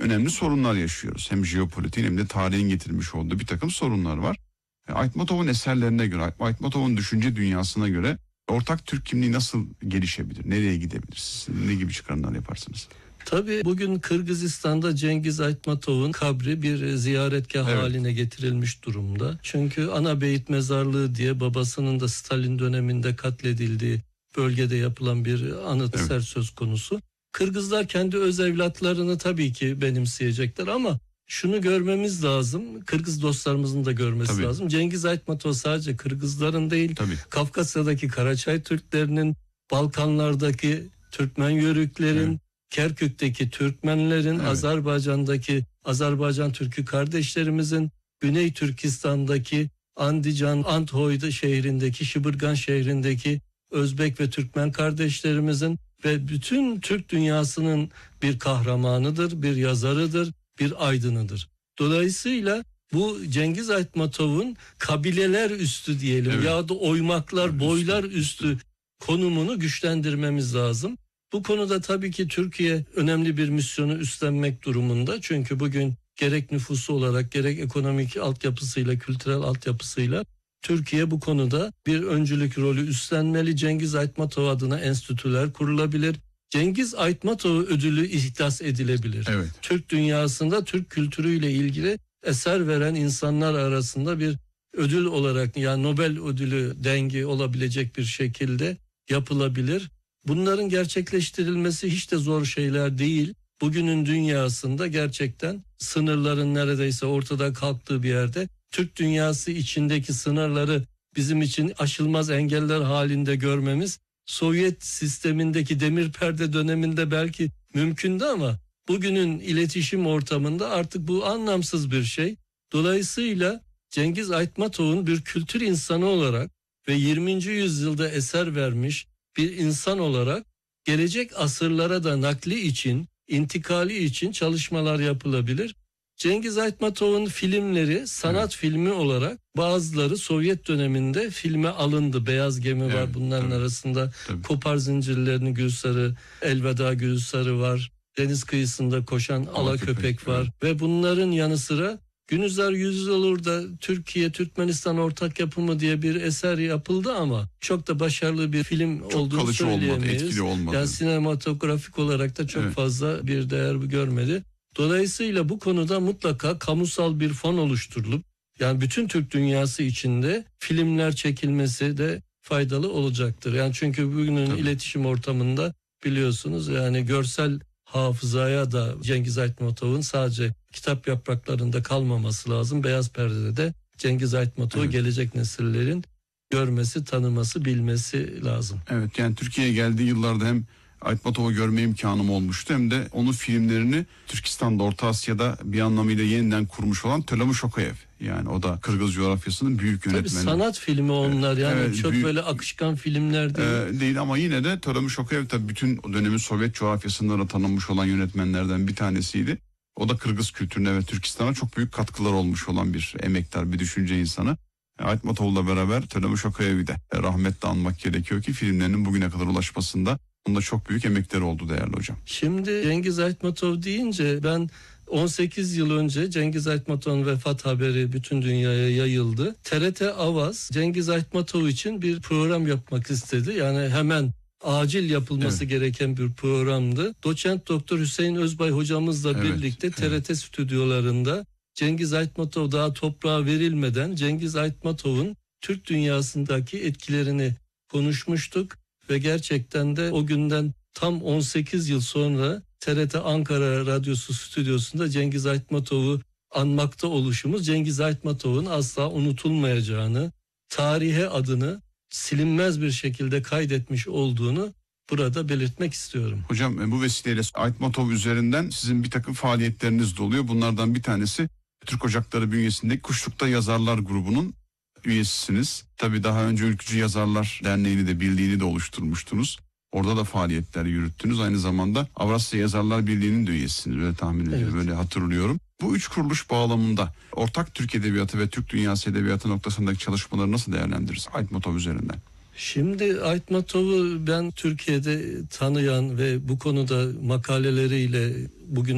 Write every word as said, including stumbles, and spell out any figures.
önemli sorunlar yaşıyoruz. Hem jeopolitiğin hem de tarihin getirmiş olduğu bir takım sorunlar var. Aytmatov'un eserlerine göre, Aytmatov'un düşünce dünyasına göre ortak Türk kimliği nasıl gelişebilir? Nereye gidebilir? Siz ne gibi çıkarımlar yaparsınız? Tabii bugün Kırgızistan'da Cengiz Aytmatov'un kabri bir ziyaretgah evet. haline getirilmiş durumda. Çünkü Anabeyit Mezarlığı diye babasının da Stalin döneminde katledildiği bölgede yapılan bir anıt eser evet. söz konusu. Kırgızlar kendi öz evlatlarını tabii ki benimseyecekler ama şunu görmemiz lazım. Kırgız dostlarımızın da görmesi tabii. lazım. Cengiz Aytmatov sadece Kırgızların değil, tabii. Kafkasya'daki Karaçay Türklerinin, Balkanlardaki Türkmen Yörüklerin, evet. Kerkük'teki Türkmenlerin, evet. Azerbaycan'daki Azerbaycan Türk'ü kardeşlerimizin, Güney Türkistan'daki Andijan, Anthoy şehrindeki, Şıbırgan şehrindeki Özbek ve Türkmen kardeşlerimizin ve bütün Türk dünyasının bir kahramanıdır, bir yazarıdır, bir aydınıdır. Dolayısıyla bu Cengiz Aytmatov'un kabileler üstü diyelim evet. ya da oymaklar, evet, boylar üstü. üstü konumunu güçlendirmemiz lazım. Bu konuda tabii ki Türkiye önemli bir misyonu üstlenmek durumunda. Çünkü bugün gerek nüfusu olarak gerek ekonomik altyapısıyla, kültürel altyapısıyla Türkiye bu konuda bir öncülük rolü üstlenmeli. Cengiz Aytmatov adına enstitüler kurulabilir. Cengiz Aytmatov ödülü ihdas edilebilir. Evet. Türk dünyasında Türk kültürüyle ilgili eser veren insanlar arasında bir ödül olarak, yani Nobel ödülü dengi olabilecek bir şekilde yapılabilir. Bunların gerçekleştirilmesi hiç de zor şeyler değil. Bugünün dünyasında gerçekten sınırların neredeyse ortada kalktığı bir yerde Türk dünyası içindeki sınırları bizim için aşılmaz engeller halinde görmemiz Sovyet sistemindeki demir perde döneminde belki mümkündü ama bugünün iletişim ortamında artık bu anlamsız bir şey. Dolayısıyla Cengiz Aytmatov'un bir kültür insanı olarak ve yirminci yüzyılda eser vermiş bir insan olarak gelecek asırlara da nakli için, intikali için çalışmalar yapılabilir. Cengiz Aytmatov'un filmleri sanat evet. filmi olarak bazıları Sovyet döneminde filme alındı. Beyaz Gemi evet, var bunların tabii, arasında. Tabii. Kopar Zincirlerini Gülsarı, Elveda Gülsarı var. Deniz Kıyısında Koşan Alaköpek, Alaköpek var. Evet. Ve bunların yanı sıra Günüzar Yüzyılur'da Türkiye Türkmenistan ortak yapımı diye bir eser yapıldı ama çok da başarılı bir film çok olduğunu söyleyemeyiz. Olmadı, etkili olmadı. Yani sinematografik olarak da çok evet. fazla bir değer görmedi. Dolayısıyla bu konuda mutlaka kamusal bir fon oluşturulup yani bütün Türk dünyası içinde filmler çekilmesi de faydalı olacaktır. Yani çünkü bugünün Tabii. iletişim ortamında biliyorsunuz yani görsel hafızaya da Cengiz Aytmatov'un sadece kitap yapraklarında kalmaması lazım. Beyaz perdede de Cengiz Aytmatov'u evet. gelecek nesillerin görmesi, tanıması, bilmesi lazım. Evet, yani Türkiye'ye geldiği yıllarda hem Aytmatov'u görme imkanım olmuştu hem de onun filmlerini Türkistan'da, Orta Asya'da bir anlamıyla yeniden kurmuş olan Telomu Şokayev. Yani o da Kırgız coğrafyasının büyük yönetmeni. Tabii sanat filmi onlar yani evet, çok büyük, böyle akışkan filmler değil. E, değil ama yine de Telomu Şokayev tabii bütün o dönemin Sovyet coğrafyasında da tanınmış olan yönetmenlerden bir tanesiydi. O da Kırgız kültürüne ve Türkistan'a çok büyük katkılar olmuş olan bir emektar, bir düşünce insanı. Aytmatov'la beraber Telomu Şokayev'i de rahmetle anmak gerekiyor ki filmlerinin bugüne kadar ulaşmasında bunda çok büyük emekleri oldu değerli hocam. Şimdi Cengiz Aytmatov deyince ben on sekiz yıl önce Cengiz Aytmatov'un vefat haberi bütün dünyaya yayıldı. T R T Avaz Cengiz Aytmatov için bir program yapmak istedi. Yani hemen acil yapılması evet. gereken bir programdı. Doçent Doktor Hüseyin Özbay hocamızla evet, birlikte T R T evet. stüdyolarında Cengiz Aytmatov daha toprağa verilmeden Cengiz Aytmatov'un Türk dünyasındaki etkilerini konuşmuştuk. Ve gerçekten de o günden tam on sekiz yıl sonra T R T Ankara Radyosu stüdyosunda Cengiz Aytmatov'u anmakta oluşumuz Cengiz Aytmatov'un asla unutulmayacağını, tarihe adını silinmez bir şekilde kaydetmiş olduğunu burada belirtmek istiyorum. Hocam bu vesileyle Aytmatov üzerinden sizin bir takım faaliyetleriniz de oluyor. Bunlardan bir tanesi Türk Ocakları bünyesindeki Kuşluk'ta Yazarlar grubunun üyesisiniz. Tabii daha önce Ülkücü Yazarlar Derneği'ni de bildiğini de oluşturmuştunuz. Orada da faaliyetler yürüttünüz. Aynı zamanda Avrasya Yazarlar Birliği'nin de üyesisiniz. Öyle tahmin ediyorum, evet. öyle hatırlıyorum. Bu üç kuruluş bağlamında ortak Türk Edebiyatı ve Türk Dünyası Edebiyatı noktasındaki çalışmaları nasıl değerlendiririz Aytmatov üzerinden? Şimdi Aytmatov'u ben Türkiye'de tanıyan ve bu konuda makaleleriyle bugün